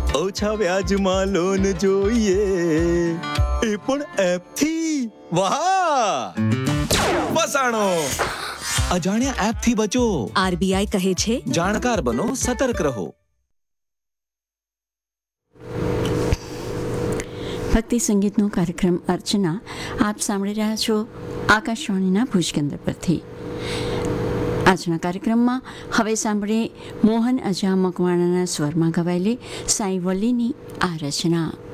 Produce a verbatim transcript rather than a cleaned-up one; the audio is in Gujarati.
ઓછા વ્યાજમાં લોન જોઈએ, એ પણ એપ થી. વાહ, ફસાણો. અજાણ્યા એપ થી બચો. આરબીઆઈ કહે છે, જાણકાર બનો, સતર્ક રહો. ભક્તિ સંગીતનો કાર્યક્રમ અર્ચના આપ સાંભળી રહ્યા છો આકાશવાણીના ભુજ કેન્દ્ર પરથી. આજના કાર્યક્રમમાં હવે સાંભળીએ મોહન અજા મકવાણાના સ્વરમાં ગવાયેલી સાઈ વલ્લીની આ રચના.